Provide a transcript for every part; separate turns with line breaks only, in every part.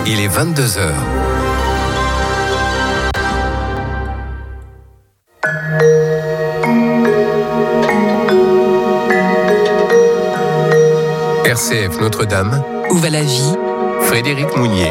Il est 22h. RCF Notre-Dame.
Où va la vie?
Frédéric Mounier.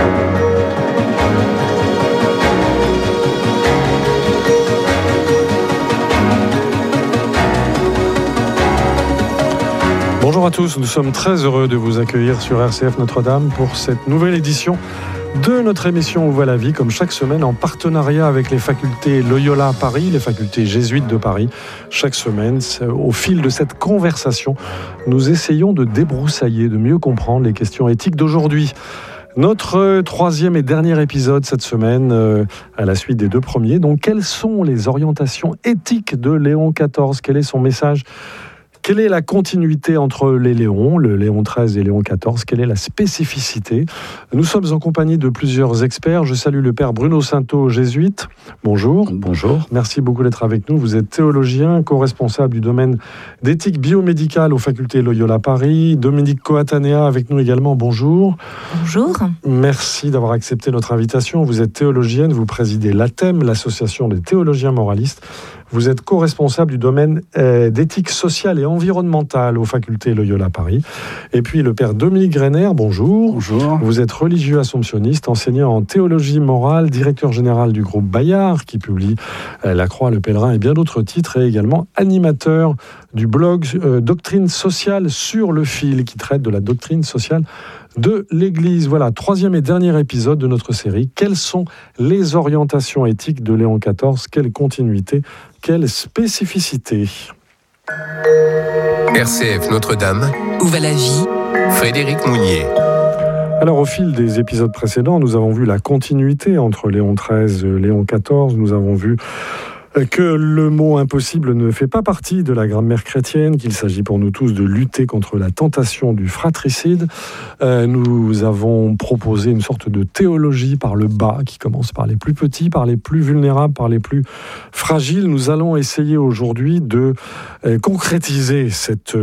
Bonjour à tous, nous sommes très heureux de vous accueillir sur RCF Notre-Dame pour cette nouvelle édition de notre émission Où va la vie, comme chaque semaine en partenariat avec les facultés Loyola Paris, les facultés jésuites de Paris. Chaque semaine, au fil de cette conversation, nous essayons de débroussailler, de mieux comprendre les questions éthiques d'aujourd'hui. Notre troisième et dernier épisode cette semaine, à la suite des deux premiers. Donc, quelles sont les orientations éthiques de Léon XIV? Quel est son message ? Quelle est la continuité entre les Léons, le Léon XIII et Léon XIV? Quelle est la spécificité? Nous sommes en compagnie de plusieurs experts. Je salue le père Bruno Sainteau, jésuite. Bonjour.
Bonjour.
Merci beaucoup d'être avec nous. Vous êtes théologien, co-responsable du domaine d'éthique biomédicale aux facultés Loyola Paris. Dominique Coatanea avec nous également. Bonjour.
Bonjour.
Merci d'avoir accepté notre invitation. Vous êtes théologienne, vous présidez l'ATEM, l'association des théologiens moralistes. Vous êtes co-responsable du domaine d'éthique sociale et environnementale aux facultés Loyola Paris. Et puis le père Dominique Greiner, bonjour.
Bonjour.
Vous êtes religieux assomptionniste, enseignant en théologie morale, directeur général du groupe Bayard, qui publie La Croix, le Pèlerin et bien d'autres titres, et également animateur du blog Doctrine sociale sur le fil, qui traite de la doctrine sociale de l'Église. Voilà, troisième et dernier épisode de notre série. Quelles sont les orientations éthiques de Léon XIV? Quelle continuité? Quelle spécificité?
RCF Notre-Dame.
Où va la vie?
Frédéric Mounier.
Alors, au fil des épisodes précédents, nous avons vu la continuité entre Léon XIII et Léon XIV. Nous avons vu que le mot impossible ne fait pas partie de la grammaire chrétienne, qu'il s'agit pour nous tous de lutter contre la tentation du fratricide. Nous avons proposé une sorte de théologie par le bas, qui commence par les plus petits, par les plus vulnérables, par les plus fragiles. Nous allons essayer aujourd'hui de concrétiser cette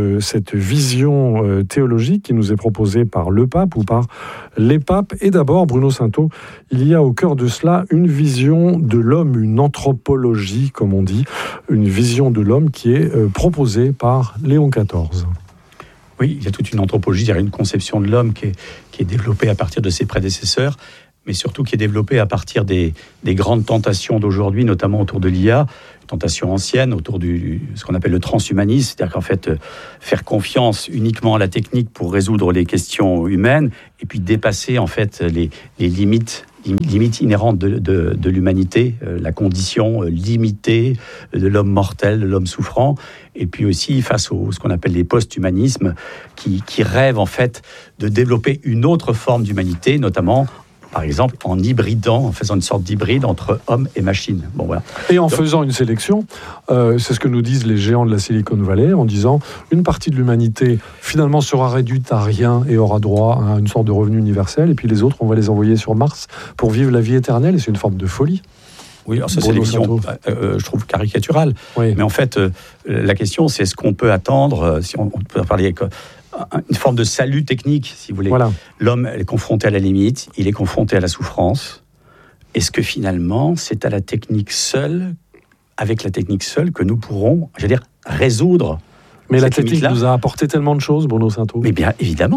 vision théologique qui nous est proposée par le pape ou par les papes. Et d'abord, Bruno Sainteau, il y a au cœur de cela une vision de l'homme, une anthropologie, comme on dit, une vision de l'homme qui est proposée par Léon XIV.
Oui, il y a toute une anthropologie, une conception de l'homme qui est développée à partir de ses prédécesseurs, mais surtout qui est développée à partir des grandes tentations d'aujourd'hui, notamment autour de l'IA, tentations anciennes, autour de ce qu'on appelle le transhumanisme, c'est-à-dire qu'en fait, faire confiance uniquement à la technique pour résoudre les questions humaines, et puis dépasser en fait les limites inhérentes de l'humanité, la condition limitée de l'homme mortel, de l'homme souffrant, et puis aussi face ce qu'on appelle les post-humanismes, qui rêvent en fait de développer une autre forme d'humanité, notamment par exemple en hybridant, en faisant une sorte d'hybride entre homme et machine. Bon, voilà.
Et en faisant une sélection, c'est ce que nous disent les géants de la Silicon Valley, en disant une partie de l'humanité finalement sera réduite à rien et aura droit à une sorte de revenu universel, et puis les autres, on va les envoyer sur Mars pour vivre la vie éternelle, et c'est une forme de folie.
Oui, alors ça c'est des visions, je trouve, caricaturales. Oui. Mais en fait, la question c'est ce qu'on peut attendre, si on peut parler une forme de salut technique, si vous voulez. Voilà. L'homme est confronté à la limite, il est confronté à la souffrance. Est-ce que finalement, c'est à la technique seule, avec la technique seule, que nous pourrons, résoudre?
Mais la technique nous a apporté tellement de choses, Bruno Sainteau.
Mais bien évidemment.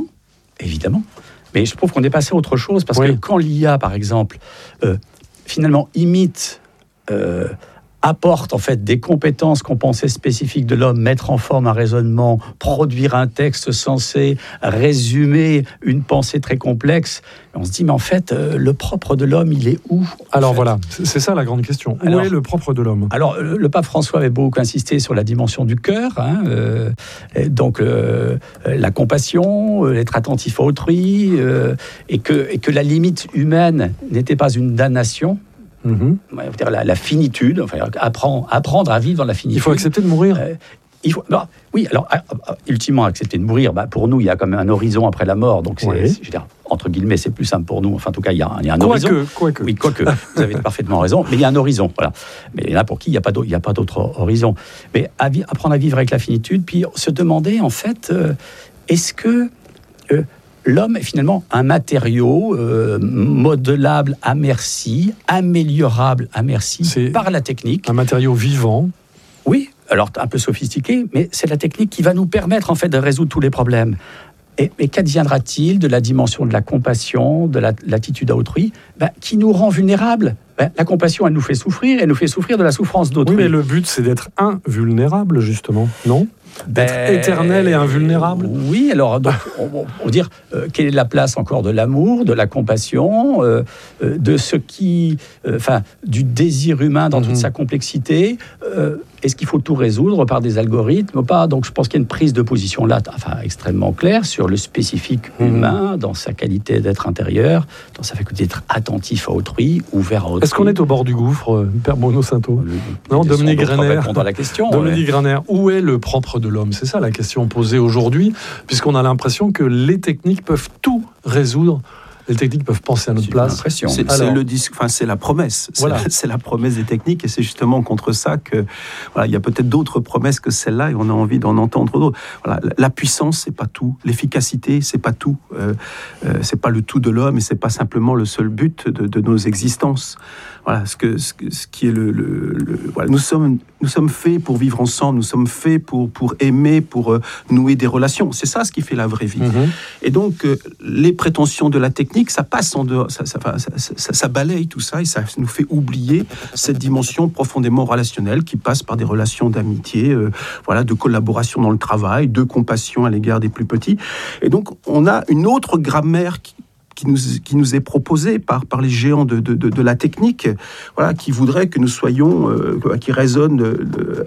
Mais je trouve qu'on est passé à autre chose, parce que quand l'IA, par exemple, finalement imite, apporte en fait des compétences qu'on pensait spécifiques de l'homme, mettre en forme un raisonnement, produire un texte censé résumer une pensée très complexe. On se dit, mais en fait, le propre de l'homme, il est où?
Alors voilà, c'est ça la grande question. Où est le propre de l'homme?
Alors, le pape François avait beaucoup insisté sur la dimension du cœur, donc la compassion, l'être attentif à autrui, et que la limite humaine n'était pas une damnation. La finitude, apprendre à vivre dans la finitude.
Il faut accepter de mourir.
Ultimement, accepter de mourir, pour nous, il y a quand même un horizon après la mort, donc entre guillemets, c'est plus simple pour nous. Enfin, en tout cas, il y a un horizon. Quoique. Oui, quoique, vous avez parfaitement raison, mais il y a un horizon, voilà. Mais il y en a pour qui il n'y a pas d'autre horizon. Mais apprendre à vivre avec la finitude, puis se demander, en fait, est-ce que L'homme est finalement un matériau modelable à merci, améliorable à merci par la technique.
Un matériau vivant.
Oui, alors un peu sophistiqué, mais c'est la technique qui va nous permettre en fait de résoudre tous les problèmes. Et qu'adviendra-t-il de la dimension de la compassion, de l'attitude à autrui, qui nous rend vulnérables? La compassion, elle nous fait souffrir de la souffrance d'autrui.
Oui, mais le but, c'est d'être invulnérable, justement, non ? D'être éternel et invulnérable.
Oui, alors donc, on va dire quelle est la place encore de l'amour, de la compassion, de ce qui, du désir humain dans toute sa complexité. Est-ce qu'il faut tout résoudre par des algorithmes ou pas? Donc je pense qu'il y a une prise de position là, extrêmement claire sur le spécifique humain, dans sa qualité d'être intérieur, dans sa faculté d'être attentif à autrui, ouvert à autrui.
Est-ce qu'on est au bord du gouffre, Père Bruno Sainteau? Non, Dominique Graner.
Répondre à la question.
Dominique Graner, où est le propre de l'homme? C'est ça la question posée aujourd'hui, puisqu'on a l'impression que les techniques peuvent tout résoudre. Les techniques peuvent penser à notre place.
C'est la promesse. C'est la promesse des techniques, et c'est justement contre ça que il y a peut-être d'autres promesses que celle-là, et on a envie d'en entendre d'autres. La puissance, c'est pas tout. L'efficacité, c'est pas tout. C'est pas le tout de l'homme, et c'est pas simplement le seul but de nos existences. Ce qui est nous sommes faits pour vivre ensemble. Nous sommes faits pour aimer, pour nouer des relations. C'est ça ce qui fait la vraie vie. Et donc les prétentions de la technique, ça passe en dehors, ça balaye tout ça, et ça nous fait oublier cette dimension profondément relationnelle qui passe par des relations d'amitié, de collaboration dans le travail, de compassion à l'égard des plus petits. Et donc on a une autre grammaire qui nous est proposée par les géants de la technique, qui voudraient que nous soyons, qui raisonnent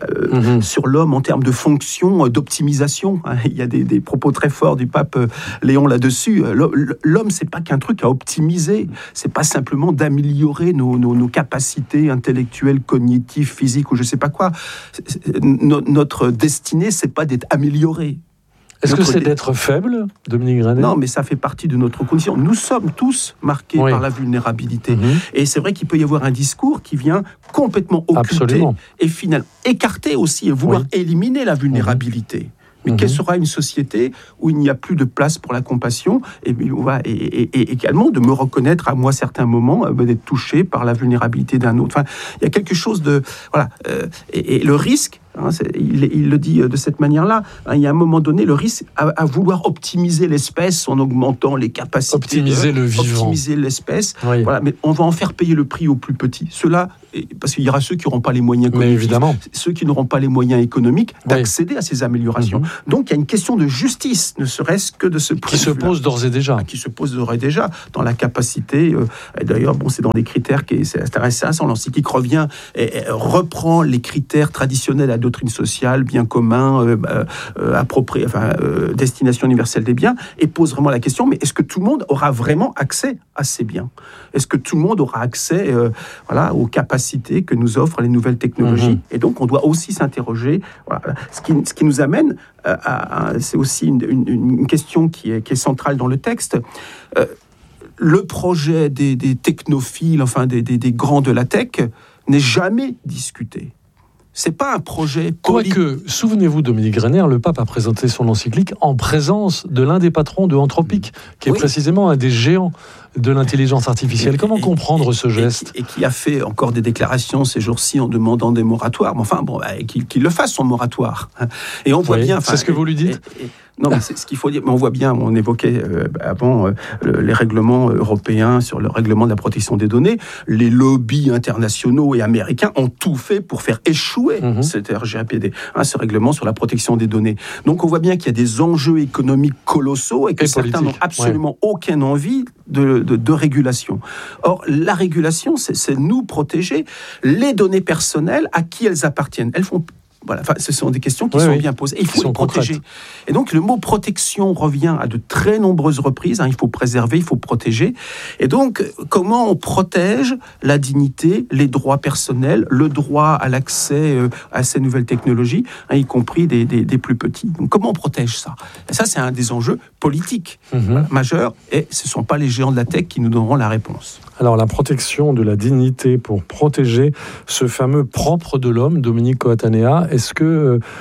sur l'homme en termes de fonction, d'optimisation. Il y a des propos très forts du pape Léon là-dessus. L'homme, c'est pas qu'un truc à optimiser, c'est pas simplement d'améliorer nos capacités intellectuelles, cognitives, physiques ou je sais pas quoi. Notre destinée, c'est pas d'être amélioré.
Est-ce que c'est d'être faible, Dominique Graner?
Non, mais ça fait partie de notre condition. Nous sommes tous marqués par la vulnérabilité. Et c'est vrai qu'il peut y avoir un discours qui vient complètement occulter et finalement écarter aussi et vouloir éliminer la vulnérabilité. Mais quelle sera une société où il n'y a plus de place pour la compassion et également de me reconnaître à moi certains moments, d'être touché par la vulnérabilité d'un autre. Il y a quelque chose de... et le risque, il le dit de cette manière-là, il y a un moment donné le risque à vouloir optimiser l'espèce en augmentant les capacités.
Optimiser le vivant.
Optimiser l'espèce. Mais on va en faire payer le prix aux plus petits. Ceux-là, parce qu'il y aura ceux qui n'auront pas les moyens cognitifs, ceux qui n'auront pas les moyens économiques d'accéder à ces améliorations. Donc il y a une question de justice, ne serait-ce que de ce point de vue-là.
Qui se pose d'ores et déjà.
Qui se pose d'ores et déjà dans la capacité. Et d'ailleurs, c'est dans des critères c'est intéressant. L'encyclique revient et reprend les critères traditionnels à doctrine sociale, bien commun, approprié, destination universelle des biens, et pose vraiment la question, mais est-ce que tout le monde aura vraiment accès à ces biens? Est-ce que tout le monde aura accès aux capacités que nous offrent les nouvelles technologies? Et donc, on doit aussi s'interroger. Ce qui nous amène c'est aussi une question qui est centrale dans le texte. Le projet des technophiles, des grands de la tech, n'est jamais discuté. C'est pas un projet politique.
Quoique, souvenez-vous, Dominique Graner, le pape a présenté son encyclique en présence de l'un des patrons de Anthropic, qui est précisément un des géants de l'intelligence artificielle. Comment comprendre ce geste?
Et qui a fait encore des déclarations ces jours-ci en demandant des moratoires. Mais qu'il le fasse, son moratoire. Et on voit bien...
C'est ce que vous lui dites?
Non, mais c'est ce qu'il faut dire. Mais on voit bien, on évoquait avant les règlements européens sur le règlement de la protection des données. Les lobbies internationaux et américains ont tout fait pour faire échouer cet RGPD, ce règlement sur la protection des données. Donc on voit bien qu'il y a des enjeux économiques colossaux et que certains n'ont absolument aucune envie de régulation. Or, la régulation, c'est nous protéger les données personnelles à qui elles appartiennent. Elles font... ce sont des questions qui sont bien posées. Et il faut les protéger. Concrètes. Et donc, le mot protection revient à de très nombreuses reprises. Il faut préserver, il faut protéger. Et donc, comment on protège la dignité, les droits personnels, le droit à l'accès à ces nouvelles technologies, y compris des plus petits. Donc, comment on protège ça? Et ça, c'est un des enjeux politiques majeurs. Et ce ne sont pas les géants de la tech qui nous donneront la réponse.
Alors, la protection de la dignité pour protéger ce fameux propre de l'homme, Dominique Coatanea, est-ce que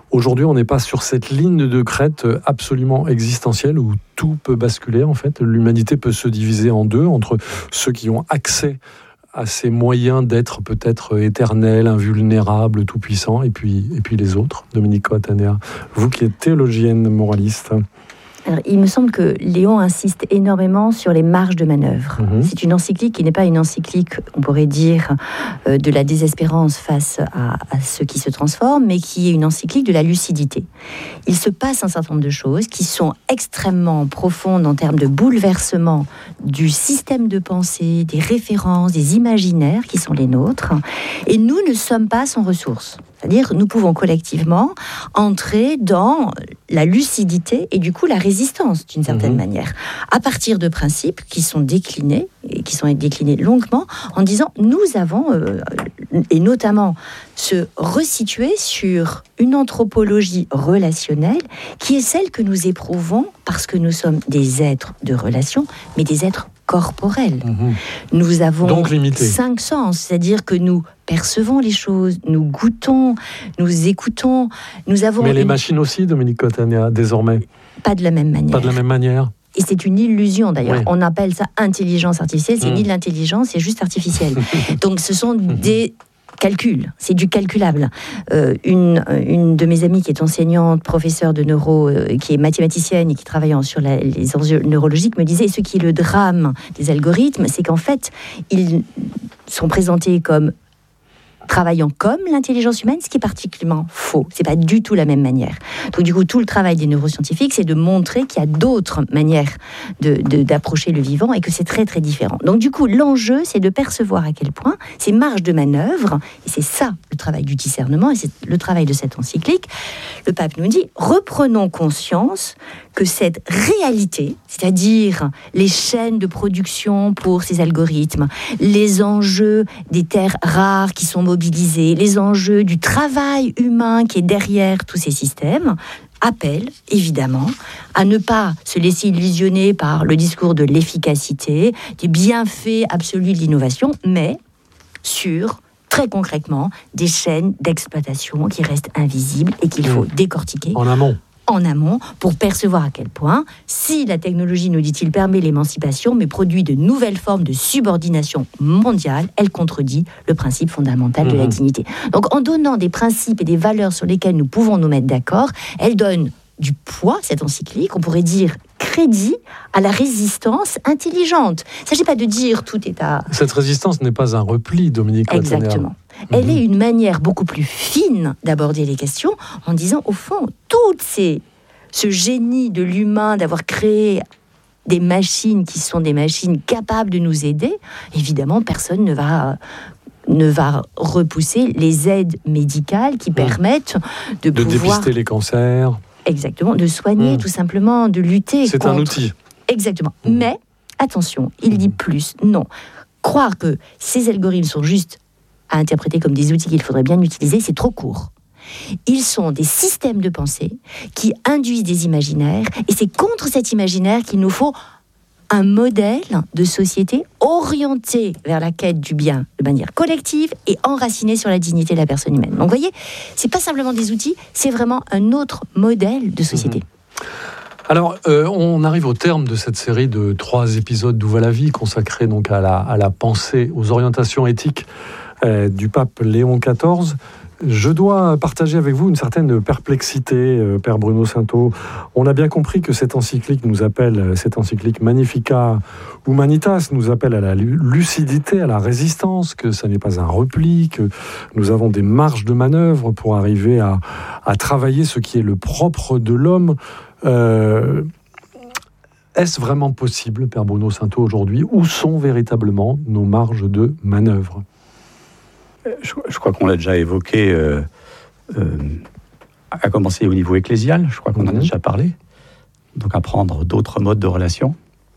Aujourd'hui, on n'est pas sur cette ligne de crête absolument existentielle où tout peut basculer, en fait. L'humanité peut se diviser en deux, entre ceux qui ont accès à ces moyens d'être peut-être éternel, invulnérable, tout-puissant, et puis les autres. Dominique Coattanea, vous qui êtes théologienne moraliste.
Alors, il me semble que Léon insiste énormément sur les marges de manœuvre. C'est une encyclique qui n'est pas une encyclique, on pourrait dire, de la désespérance face à ceux qui se transforment, mais qui est une encyclique de la lucidité. Il se passe un certain nombre de choses qui sont extrêmement profondes en termes de bouleversement du système de pensée, des références, des imaginaires qui sont les nôtres, et nous ne sommes pas sans ressources. C'est-à-dire, nous pouvons collectivement entrer dans la lucidité et du coup la résistance, d'une certaine manière, à partir de principes qui sont déclinés, et qui sont déclinés longuement, en disant, nous avons, et notamment se resituer sur une anthropologie relationnelle qui est celle que nous éprouvons parce que nous sommes des êtres de relation, mais des êtres corporels. Nous avons 5 sens, c'est-à-dire que nous percevons les choses, nous goûtons, nous écoutons, nous avons...
Mais les machines aussi, Dominique Coattanea, désormais?
Pas de la même manière.
Pas de la même manière.
Et c'est une illusion d'ailleurs. Oui. On appelle ça intelligence artificielle, c'est ni de l'intelligence, c'est juste artificiel. Donc ce sont des calculs, c'est du calculable. Une de mes amies qui est enseignante, professeure de neuro, qui est mathématicienne et qui travaille sur les enjeux neurologiques, me disait, ce qui est le drame des algorithmes, c'est qu'en fait, ils sont présentés comme travaillant comme l'intelligence humaine, ce qui est particulièrement faux. C'est pas du tout la même manière. Donc du coup, tout le travail des neuroscientifiques, c'est de montrer qu'il y a d'autres manières d'approcher le vivant et que c'est très très différent. Donc du coup, l'enjeu, c'est de percevoir à quel point ces marges de manœuvre, et c'est ça le travail du discernement, et c'est le travail de cette encyclique, le pape nous dit, reprenons conscience que cette réalité, c'est-à-dire les chaînes de production pour ces algorithmes, les enjeux des terres rares qui sont mobilisés, les enjeux du travail humain qui est derrière tous ces systèmes, appellent évidemment à ne pas se laisser illusionner par le discours de l'efficacité, des bienfaits absolus de l'innovation, mais sur, très concrètement, des chaînes d'exploitation qui restent invisibles et qu'il faut décortiquer. En amont, pour percevoir à quel point, si la technologie, nous dit-il, permet l'émancipation, mais produit de nouvelles formes de subordination mondiale, elle contredit le principe fondamental de la dignité. Donc, en donnant des principes et des valeurs sur lesquelles nous pouvons nous mettre d'accord, elle donne du poids, cette encyclique, on pourrait dire crédit à la résistance intelligente. Il ne s'agit pas de dire tout est à...
Cette résistance n'est pas un repli, Dominique Coattanea.
Exactement. Elle est une manière beaucoup plus fine d'aborder les questions en disant, au fond, ce génie de l'humain d'avoir créé des machines qui sont des machines capables de nous aider, évidemment, personne ne va repousser les aides médicales qui permettent de pouvoir...
dépister les cancers.
Exactement, de soigner tout simplement, de lutter
contre... C'est un outil.
Exactement. Mais, attention, il dit plus. Non. Croire que ces algorithmes sont juste à interpréter comme des outils qu'il faudrait bien utiliser, c'est trop court. Ils sont des systèmes de pensée qui induisent des imaginaires, et c'est contre cet imaginaire qu'il nous faut un modèle de société orienté vers la quête du bien de manière collective et enraciné sur la dignité de la personne humaine. Donc vous voyez, c'est pas simplement des outils, c'est vraiment un autre modèle de société.
Alors, on arrive au terme de cette série de 3 épisodes d'Où va la vie, consacrés donc à la pensée, aux orientations éthiques du pape Léon XIV. Je dois partager avec vous une certaine perplexité, Père Bruno Sainteau. On a bien compris que cette encyclique Magnificat Humanitas nous appelle à la lucidité, à la résistance, que ça n'est pas un repli, que nous avons des marges de manœuvre pour arriver à travailler ce qui est le propre de l'homme. Est-ce vraiment possible, Père Bruno Sainteau, aujourd'hui? Où sont véritablement nos marges de manœuvre?
Je crois qu'on l'a déjà évoqué, à commencer au niveau ecclésial, je crois qu'on en a déjà parlé. Donc apprendre d'autres modes de relation.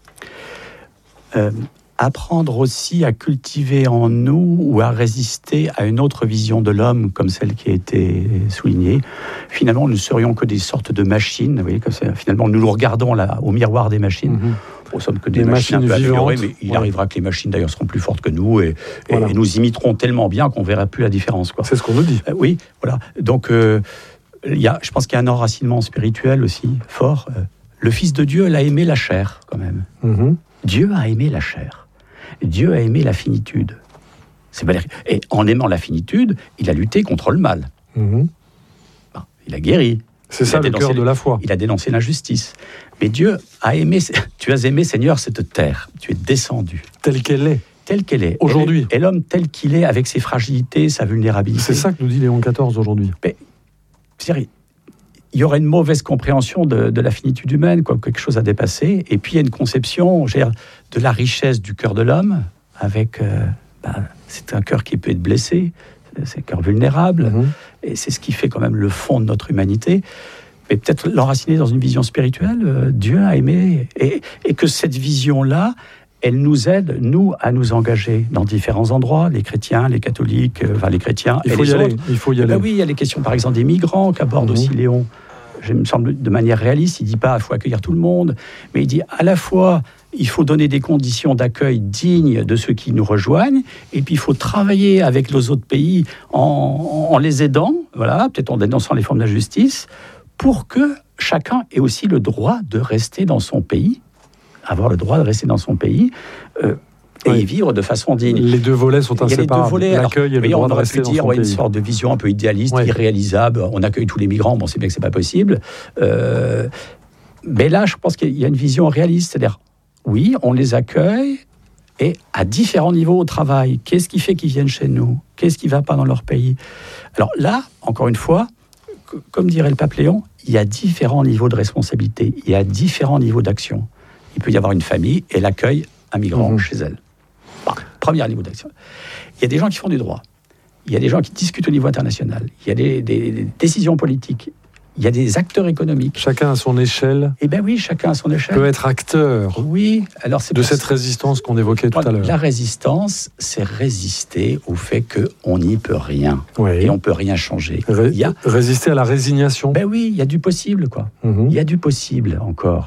Apprendre aussi à cultiver en nous ou à résister à une autre vision de l'homme comme celle qui a été soulignée. Finalement, nous serions que des sortes de machines. Vous voyez, finalement, nous regardons au miroir des machines. Nous sommes que des machines un peu améliorées, mais il arrivera que les machines d'ailleurs seront plus fortes que nous et nous imiteront tellement bien qu'on ne verra plus la différence.
C'est ce qu'on nous dit.
Oui, voilà. Donc je pense qu'il y a un enracinement spirituel aussi fort. Le Fils de Dieu, il a aimé la chair, quand même. Dieu a aimé la chair. Dieu a aimé la finitude. Et en aimant la finitude, il a lutté contre le mal. Il a guéri.
C'est ça le cœur de la foi.
Il a dénoncé l'injustice. Mais Dieu a aimé... Tu as aimé, Seigneur, cette terre. Tu es descendu.
Telle qu'elle est.
Telle qu'elle est.
Aujourd'hui.
Et l'homme tel qu'il est, avec ses fragilités, sa vulnérabilité.
C'est ça que nous dit Léon XIV aujourd'hui.
Mais, c'est-à-dire, il y aurait une mauvaise compréhension de la finitude humaine, quelque chose à dépasser. Et puis, il y a une conception de la richesse du cœur de l'homme, avec... c'est un cœur qui peut être blessé, c'est un cœur vulnérable, et c'est ce qui fait quand même le fond de notre humanité. Mais peut-être l'enraciner dans une vision spirituelle, Dieu a aimé, et que cette vision-là, elle nous aide, nous, à nous engager dans différents endroits, les chrétiens, les catholiques, les chrétiens et les autres.
Il faut y aller.
Oui, il y a les questions, par exemple, des migrants qu'aborde aussi Léon. Il me semble, de manière réaliste, il ne dit pas qu'il faut accueillir tout le monde, mais il dit à la fois, il faut donner des conditions d'accueil dignes de ceux qui nous rejoignent, et puis il faut travailler avec les autres pays en les aidant, peut-être en dénonçant les formes d'injustice, pour que chacun ait aussi le droit de rester dans son pays, et y vivre de façon digne.
Les deux volets sont inséparables.
L'accueil et le droit de rester dans son pays. On va dire une sorte de vision un peu idéaliste, irréalisable. On accueille tous les migrants, on sait bien que c'est pas possible. Mais là, je pense qu'il y a une vision réaliste, c'est-à-dire, oui, on les accueille, et à différents niveaux au travail. Qu'est-ce qui fait qu'ils viennent chez nous ? Qu'est-ce qui ne va pas dans leur pays ? Alors là, encore une fois, comme dirait le pape Léon, il y a différents niveaux de responsabilité, il y a différents niveaux d'action. Il peut y avoir une famille, elle accueille un migrant chez elle. Premier niveau d'action. Il y a des gens qui font du droit. Il y a des gens qui discutent au niveau international. Il y a des décisions politiques. Il y a des acteurs économiques.
Chacun à son échelle.
Eh bien oui, chacun à son échelle.
Peut être acteur.
Oui. Alors c'est
de cette résistance qu'on évoquait tout à l'heure.
La résistance, c'est résister au fait qu'on n'y peut rien.
Oui.
Et on ne peut rien changer.
Résister à la résignation.
Ben oui, il y a du possible, quoi. Il y a du possible encore.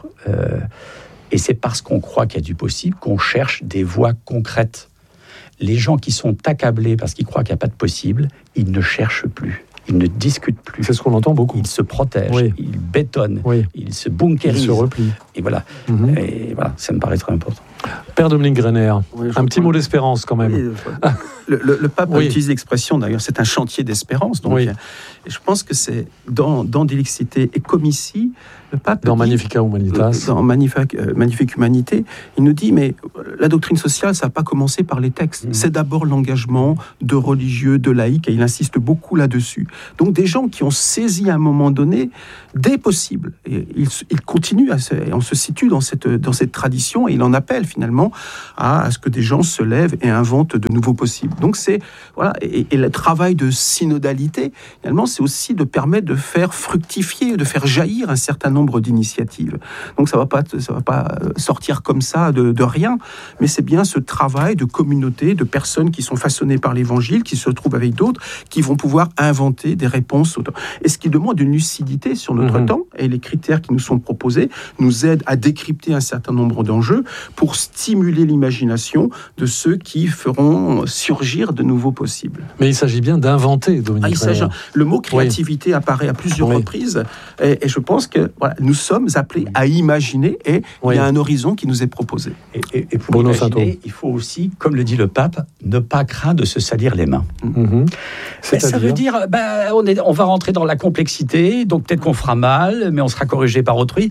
Et c'est parce qu'on croit qu'il y a du possible qu'on cherche des voies concrètes. Les gens qui sont accablés parce qu'ils croient qu'il n'y a pas de possible, ils ne cherchent plus. Ils ne discutent plus.
C'est ce qu'on entend beaucoup.
Ils se protègent, ils bétonnent, ils se bunkérisent.
Ils se replient.
Et voilà. Et voilà, ça me paraît très important.
Père Dominique Greiner, un petit mot d'espérance quand même.
Oui, le pape utilise l'expression, d'ailleurs, c'est un chantier d'espérance. Donc, et je pense que c'est dans Dixité et Comici, le pape...
Dans Magnificat Humanitas.
Dans Magnifique Humanité, il nous dit, mais la doctrine sociale, ça n'a pas commencé par les textes. C'est d'abord l'engagement de religieux, de laïcs, et il insiste beaucoup là-dessus. Donc des gens qui ont saisi à un moment donné des possibles. Et il continue, on se situe dans cette tradition, et il en appelle finalement à ce que des gens se lèvent et inventent de nouveaux possibles. Donc c'est et le travail de synodalité finalement, c'est aussi de permettre de faire fructifier, de faire jaillir un certain nombre d'initiatives. Donc ça va pas sortir comme ça de rien, mais c'est bien ce travail de communauté, de personnes qui sont façonnées par l'Évangile, qui se retrouvent avec d'autres, qui vont pouvoir inventer des réponses. Et ce qui demande une lucidité sur notre temps, et les critères qui nous sont proposés nous aident à décrypter un certain nombre d'enjeux pour stimuler l'imagination de ceux qui feront surgir de nouveaux possibles.
Mais il s'agit bien d'inventer, Dominique.
Le mot créativité apparaît à plusieurs reprises, et je pense que nous sommes appelés à imaginer, et il y a un horizon qui nous est proposé.
Et pour imaginer, il faut aussi, comme le dit le pape, ne pas craindre de se salir les mains. Ça veut dire, on va rentrer dans la complexité, donc peut-être qu'on fera mal, mais on sera corrigé par autrui.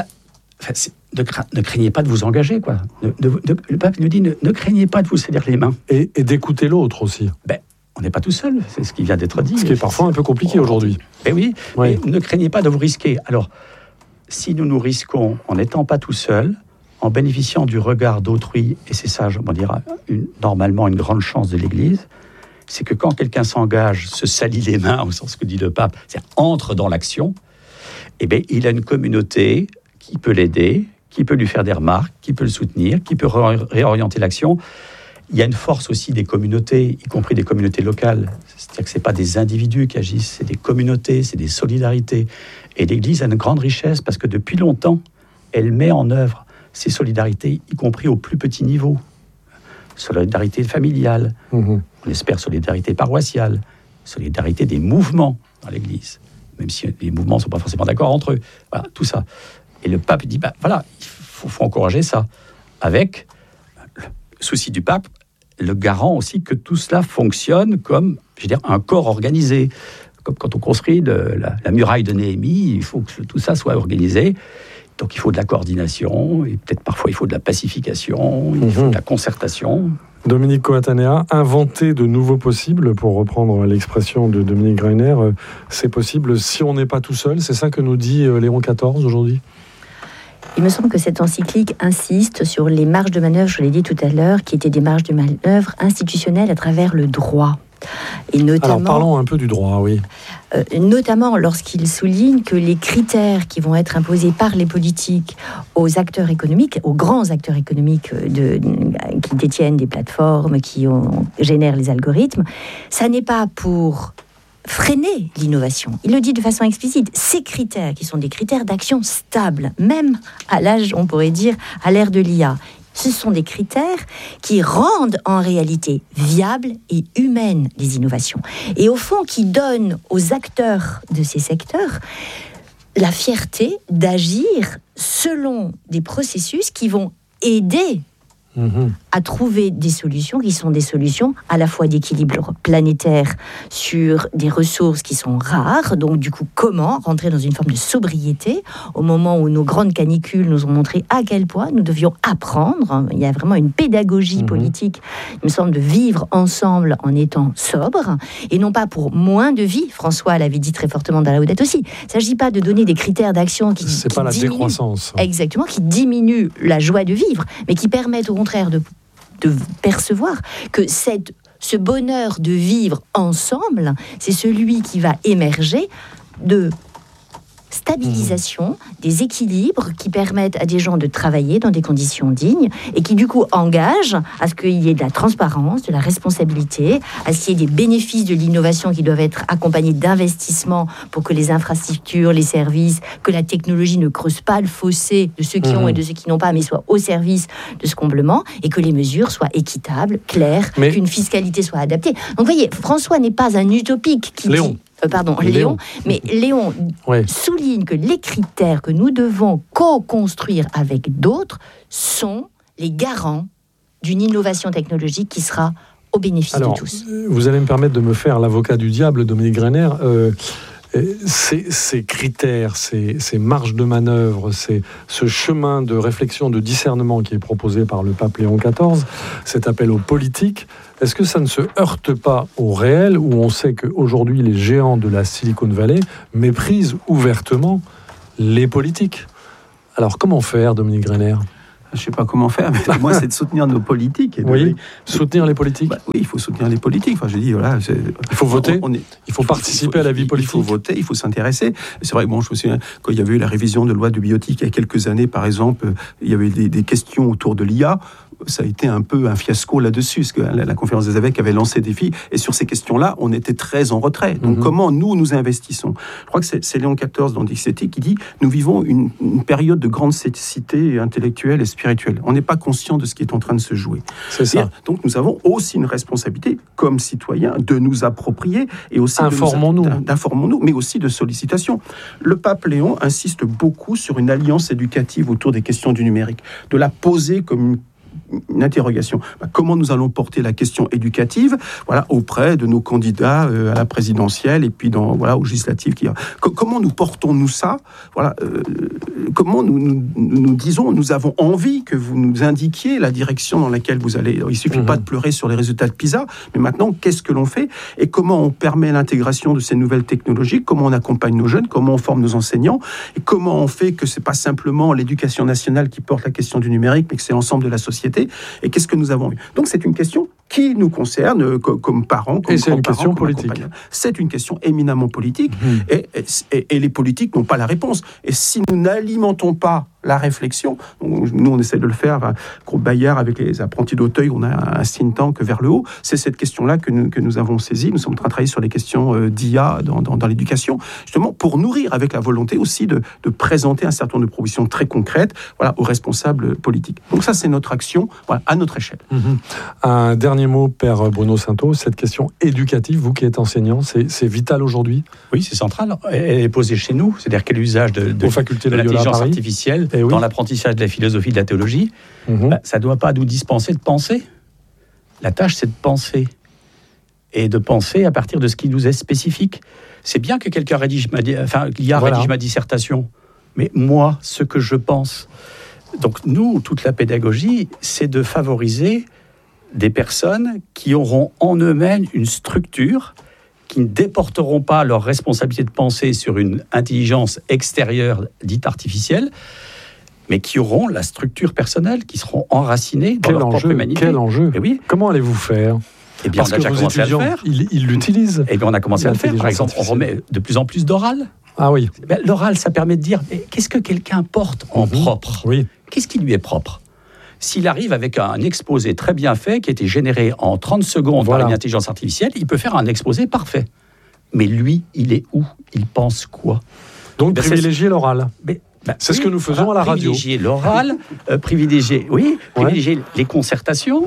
Ne craignez pas de vous engager, quoi. Le pape nous dit, ne craignez pas de vous salir les mains.
Et d'écouter l'autre aussi.
On n'est pas tout seul, c'est ce qui vient d'être dit.
Ce qui est parfois un peu compliqué aujourd'hui.
Oui. Mais ne craignez pas de vous risquer. Alors, si nous nous risquons en n'étant pas tout seul, en bénéficiant du regard d'autrui, et c'est ça, on dirait, normalement une grande chance de l'Église, c'est que quand quelqu'un s'engage, se salit les mains, au sens que dit le pape, c'est-à-dire entre dans l'action, il a une communauté qui peut l'aider, qui peut lui faire des remarques, qui peut le soutenir, qui peut réorienter l'action. Il y a une force aussi des communautés, y compris des communautés locales. C'est-à-dire que ce n'est pas des individus qui agissent, c'est des communautés, c'est des solidarités. Et l'Église a une grande richesse parce que depuis longtemps, elle met en œuvre ces solidarités, y compris au plus petit niveau. Solidarité familiale, on espère solidarité paroissiale, solidarité des mouvements dans l'Église. même si les mouvements ne sont pas forcément d'accord entre eux. Voilà, tout ça. Et le pape dit, voilà, il faut encourager ça, avec le souci du pape, le garant aussi que tout cela fonctionne comme, un corps organisé. Comme quand on construit la muraille de Néhémie, il faut que tout ça soit organisé. Donc il faut de la coordination, et peut-être parfois il faut de la pacification, il faut de la concertation.
Dominique Coatanea, inventer de nouveaux possibles, pour reprendre l'expression de Dominique Greiner, c'est possible si on n'est pas tout seul. C'est ça que nous dit Léon XIV aujourd'hui ?
Il me semble que cette encyclique insiste sur les marges de manœuvre, je l'ai dit tout à l'heure, qui étaient des marges de manœuvre institutionnelles à travers le droit. Et notamment,
alors parlons un peu du droit, oui.
Notamment lorsqu'il souligne que les critères qui vont être imposés par les politiques aux acteurs économiques, aux grands acteurs économiques qui détiennent des plateformes, qui génèrent les algorithmes, ça n'est pas pour freiner l'innovation. Il le dit de façon explicite. Ces critères, qui sont des critères d'action stables, même à l'âge, on pourrait dire, à l'ère de l'IA, ce sont des critères qui rendent en réalité viables et humaines les innovations. Et au fond, qui donnent aux acteurs de ces secteurs la fierté d'agir selon des processus qui vont aider à trouver des solutions qui sont des solutions à la fois d'équilibre planétaire sur des ressources qui sont rares. Donc du coup, comment rentrer dans une forme de sobriété au moment où nos grandes canicules nous ont montré à quel point nous devions apprendre. Il y a vraiment une pédagogie politique, il me semble, de vivre ensemble en étant sobre, et non pas pour moins de vie. François l'avait dit très fortement dans la Laudate aussi. Il ne s'agit pas de donner des critères d'action qui
c'est pas la décroissance.
Exactement, qui diminuent la joie de vivre, mais qui permettent au contraire de percevoir que ce bonheur de vivre ensemble, c'est celui qui va émerger de stabilisation, des équilibres qui permettent à des gens de travailler dans des conditions dignes et qui du coup engagent à ce qu'il y ait de la transparence, de la responsabilité, à ce qu'il y ait des bénéfices de l'innovation qui doivent être accompagnés d'investissements pour que les infrastructures, les services, que la technologie ne creuse pas le fossé de ceux qui ont et de ceux qui n'ont pas, mais soit au service de ce comblement, et que les mesures soient équitables, claires, qu'une fiscalité soit adaptée. Donc vous voyez, François n'est pas un utopique qui dit... Léon. Mais Léon souligne que les critères que nous devons co-construire avec d'autres sont les garants d'une innovation technologique qui sera au bénéfice de tous.
Vous allez me permettre de me faire l'avocat du diable, Dominique Greiner. Ces critères, ces marges de manœuvre, ce chemin de réflexion, de discernement qui est proposé par le pape Léon XIV, cet appel aux politiques, est-ce que ça ne se heurte pas au réel, où on sait qu'aujourd'hui les géants de la Silicon Valley méprisent ouvertement les politiques ? Alors comment faire, Dominique Greiner ?
Je ne sais pas comment faire, mais moi, c'est de soutenir nos politiques.
Soutenir les politiques.
Oui, il faut soutenir les politiques. Enfin, je dis, voilà,
il faut voter, il faut participer à la vie politique.
Il faut voter, il faut s'intéresser. C'est vrai que, je me souviens, quand il y avait eu la révision de loi de bioéthique il y a quelques années, par exemple, il y avait des questions autour de l'IA. Ça a été un peu un fiasco là-dessus, parce que la conférence des évêques avait lancé des défis, et sur ces questions-là, on était très en retrait. Donc, comment nous investissons ? Je crois que c'est Léon XIV dans Dixétique qui dit « Nous vivons une période de grande cécité intellectuelle et spirituelle. On n'est pas conscient de ce qui est en train de se jouer. »
C'est ça.
Donc, nous avons aussi une responsabilité, comme citoyens, de nous approprier, et aussi d'informons-nous, mais aussi de sollicitation. Le pape Léon insiste beaucoup sur une alliance éducative autour des questions du numérique, de la poser comme une interrogation. Comment nous allons porter la question éducative, auprès de nos candidats à la présidentielle et puis aux législatives. Comment nous portons-nous ça ? Comment nous disons, nous avons envie que vous nous indiquiez la direction dans laquelle vous allez. Il ne suffit pas de pleurer sur les résultats de PISA, mais maintenant, qu'est-ce que l'on fait ? Et comment on permet l'intégration de ces nouvelles technologies ? Comment on accompagne nos jeunes ? Comment on forme nos enseignants ? Et comment on fait que ce n'est pas simplement l'éducation nationale qui porte la question du numérique, mais que c'est l'ensemble de la société ? Et qu'est-ce que nous avons eu ? Donc c'est une question qui nous concerne comme parents, comme
et c'est une question politique.
C'est une question éminemment politique, et les politiques n'ont pas la réponse. Et si nous n'alimentons pas la réflexion. Nous, on essaie de le faire, groupe Bayard, avec les apprentis d'Auteuil, on a un think tank vers le haut. C'est cette question-là que nous avons saisie. Nous sommes en train de travailler sur les questions d'IA dans l'éducation, justement pour nourrir, avec la volonté aussi de présenter un certain nombre de propositions très concrètes, voilà, aux responsables politiques. Donc ça, c'est notre action, voilà, à notre échelle.
Un dernier mot, Père Bruno Sainteau, cette question éducative, vous qui êtes enseignant, c'est vital aujourd'hui? Oui,
c'est central. Elle est posée chez nous, c'est-à-dire quel usage de l'intelligence artificielle dans l'apprentissage de la philosophie, de la théologie. Ça ne doit pas nous dispenser de penser. La tâche, c'est de penser. Et de penser à partir de ce qui nous est spécifique. C'est bien que quelqu'un rédige ma dissertation, mais moi, ce que je pense. Donc nous, toute la pédagogie, c'est de favoriser des personnes qui auront en eux-mêmes une structure, qui ne déporteront pas leur responsabilité de penser sur une intelligence extérieure dite artificielle, mais qui auront la structure personnelle, qui seront enracinées dans leur propre humanité.
Quel enjeu. Comment allez-vous faire?
Parce on a déjà commencé à le faire.
Ils l'utilisent.
Eh bien, on a commencé à le faire. Par exemple, on remet de plus en plus d'oral.
Ah oui.
L'oral, ça permet de dire qu'est-ce que quelqu'un porte en propre.
Oui.
Qu'est-ce qui lui est propre? S'il arrive avec un exposé très bien fait, qui a été généré en 30 secondes par une intelligence artificielle, il peut faire un exposé parfait. Mais lui, il est où? Il pense quoi?
Donc, privilégier l'oral. C'est ce que nous faisons à la radio.
Privilégier l'oral, privilégier les concertations,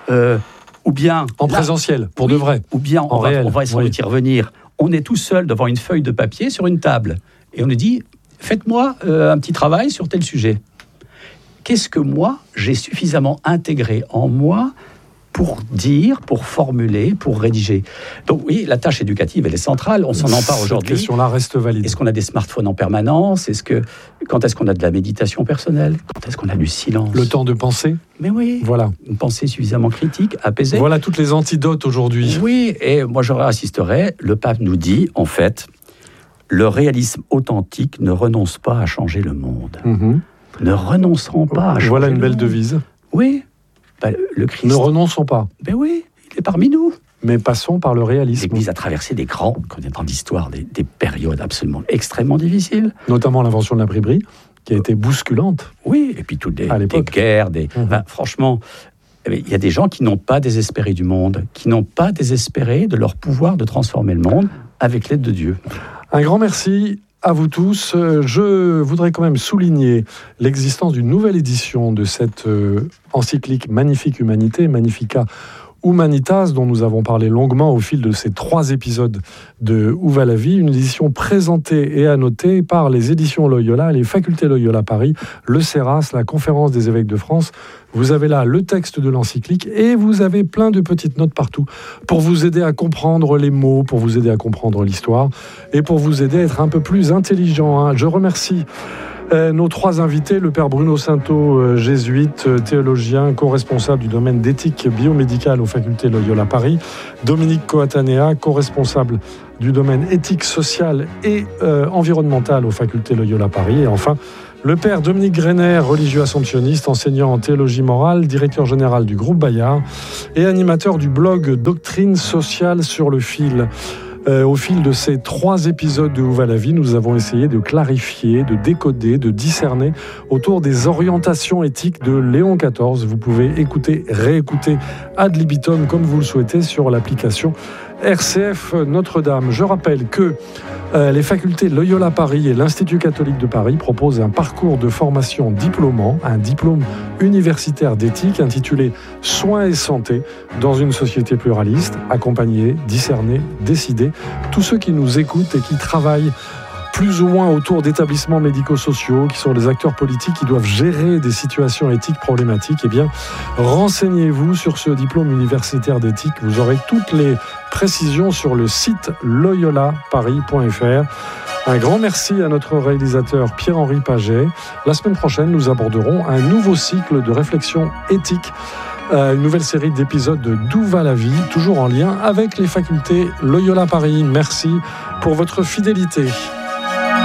ou bien...
En présentiel, pour de vrai.
Ou bien, on va essayer d'y revenir. On est tout seul devant une feuille de papier sur une table. Et on nous dit, faites-moi un petit travail sur tel sujet. Qu'est-ce que moi, j'ai suffisamment intégré en moi pour dire, pour formuler, pour rédiger? Donc oui, la tâche éducative, elle est centrale. On s'en empare aujourd'hui.
Cette question-là reste valide.
Est-ce qu'on a des smartphones en permanence? Quand est-ce qu'on a de la méditation personnelle? Quand est-ce qu'on a du silence?
Le temps de penser?
Mais oui,
voilà.
Une pensée suffisamment critique, apaisée.
Voilà toutes les antidotes aujourd'hui.
Oui, et moi je insisterais, le pape nous dit, en fait, le réalisme authentique ne renonce pas à changer le monde. Ne renoncerons pas à changer
Voilà une
le
belle
monde.
Devise.
Oui. Le Christ.
Ne renonçons pas.
Ben oui, il est parmi nous.
Mais passons par le réalisme.
L'Église a traversé des l'histoire, des périodes absolument extrêmement difficiles.
Notamment l'invention de l'imprimerie, qui a été bousculante.
Oui, et puis toutes des guerres. Franchement, il y a des gens qui n'ont pas désespéré du monde, qui n'ont pas désespéré de leur pouvoir de transformer le monde avec l'aide de Dieu.
Un grand merci à vous tous. Je voudrais quand même souligner l'existence d'une nouvelle édition de cette encyclique Magnifique Humanité, Magnifica Humanitas, dont nous avons parlé longuement au fil de ces 3 épisodes de Où va la vie, une édition présentée et annotée par les éditions Loyola, les facultés Loyola Paris, le CERAS, la Conférence des évêques de France. Vous avez là le texte de l'encyclique et vous avez plein de petites notes partout pour vous aider à comprendre les mots, pour vous aider à comprendre l'histoire et pour vous aider à être un peu plus intelligent. Je remercie nos 3 invités, le père Bruno Sainteau, jésuite, théologien, co-responsable du domaine d'éthique biomédicale aux facultés Loyola Paris, Dominique Coatanea, co-responsable du domaine éthique sociale et environnementale aux facultés Loyola Paris, et enfin le père Dominique Greiner, religieux assomptionniste, enseignant en théologie morale, directeur général du groupe Bayard et animateur du blog Doctrine sociale sur le fil. Au fil de ces 3 épisodes de Où va la vie, nous avons essayé de clarifier, de décoder, de discerner autour des orientations éthiques de Léon XIV. Vous pouvez écouter, réécouter ad libitum comme vous le souhaitez sur l'application RCF Notre-Dame. Je rappelle que les facultés Loyola Paris et l'Institut catholique de Paris proposent un parcours de formation diplômant, un diplôme universitaire d'éthique intitulé « Soins et santé dans une société pluraliste », accompagner, discerner, décider. Tous ceux qui nous écoutent et qui travaillent plus ou moins autour d'établissements médico-sociaux, qui sont des acteurs politiques qui doivent gérer des situations éthiques problématiques, eh bien, renseignez-vous sur ce diplôme universitaire d'éthique. Vous aurez toutes les précisions sur le site loyolaparis.fr. Un grand merci à notre réalisateur Pierre-Henri Paget. La semaine prochaine, nous aborderons un nouveau cycle de réflexion éthique, une nouvelle série d'épisodes de D'où va la vie, toujours en lien avec les facultés Loyola Paris. Merci pour votre fidélité.